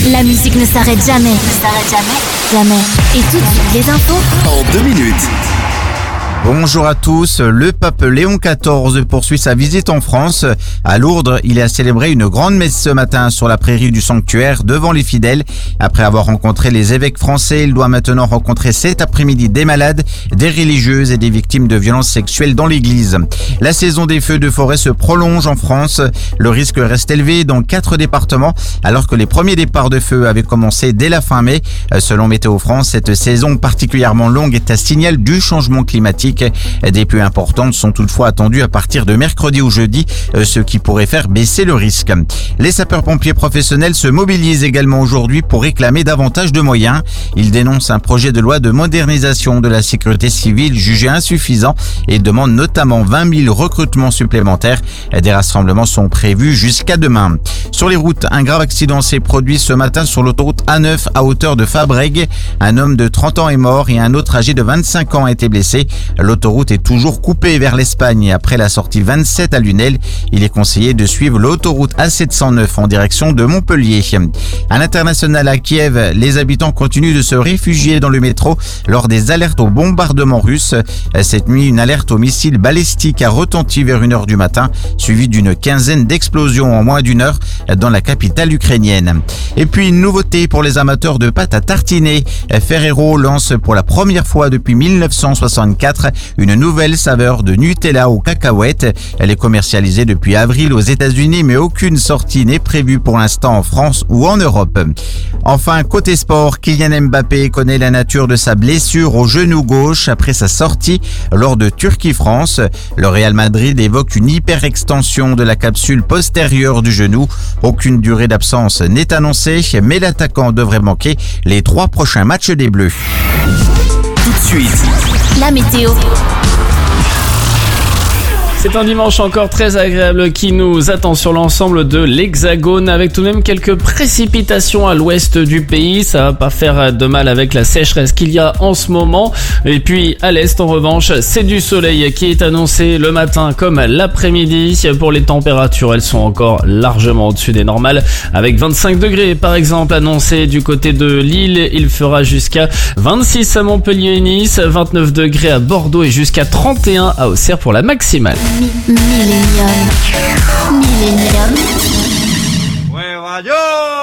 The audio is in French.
La musique ne s'arrête jamais. Jamais. Et tout de suite, les infos. En 2 minutes. Bonjour à tous. Le pape Léon XIV poursuit sa visite en France. À Lourdes, il a célébré une grande messe ce matin sur la prairie du sanctuaire devant les fidèles. Après avoir rencontré les évêques français, il doit maintenant rencontrer cet après-midi des malades, des religieuses et des victimes de violences sexuelles dans l'église. La saison des feux de forêt se prolonge en France. Le risque reste élevé dans 4 départements alors que les premiers départs de feu avaient commencé dès la fin mai. Selon Météo France, cette saison particulièrement longue est un signal du changement climatique. Des pluies importantes sont toutefois attendues à partir de mercredi ou jeudi, ce qui pourrait faire baisser le risque. Les sapeurs-pompiers professionnels se mobilisent également aujourd'hui pour réclamer davantage de moyens. Ils dénoncent un projet de loi de modernisation de la sécurité civile jugé insuffisant et demandent notamment 20 000 recrutements supplémentaires. Des rassemblements sont prévus jusqu'à demain. Sur les routes, un grave accident s'est produit ce matin sur l'autoroute A9 à hauteur de Fabrègues. Un homme de 30 ans est mort et un autre âgé de 25 ans a été blessé. L'autoroute est toujours coupée vers l'Espagne après la sortie 27 à Lunel. Il est conseillé de suivre l'autoroute A709 en direction de Montpellier. À l'international à Kiev, les habitants continuent de se réfugier dans le métro lors des alertes au bombardement russe. Cette nuit, une alerte au missile balistique a retenti vers 1h du matin, suivie d'une quinzaine d'explosions en moins d'1 heure dans la capitale ukrainienne. Et puis une nouveauté pour les amateurs de pâte à tartiner. Ferrero lance pour la première fois depuis 1964 une nouvelle saveur de Nutella aux cacahuètes. Elle est commercialisée depuis avril aux États-Unis, mais aucune sortie n'est prévue pour l'instant en France ou en Europe. Enfin, côté sport, Kylian Mbappé connaît la nature de sa blessure au genou gauche après sa sortie lors de Turquie-France. Le Real Madrid évoque une hyperextension de la capsule postérieure du genou. Aucune durée d'absence n'est annoncée, mais l'attaquant devrait manquer les 3 prochains matchs des Bleus. Tout de suite. La météo. C'est un dimanche encore très agréable qui nous attend sur l'ensemble de l'Hexagone avec tout de même quelques précipitations à l'ouest du pays. Ça va pas faire de mal avec la sécheresse qu'il y a en ce moment. Et puis à l'est en revanche, c'est du soleil qui est annoncé le matin comme l'après-midi. Pour les températures, elles sont encore largement au-dessus des normales avec 25 degrés par exemple annoncé du côté de Lille. Il fera jusqu'à 26 à Montpellier et Nice, 29 degrés à Bordeaux et jusqu'à 31 à Auxerre pour la maximale. Millennium. Ouais, radio.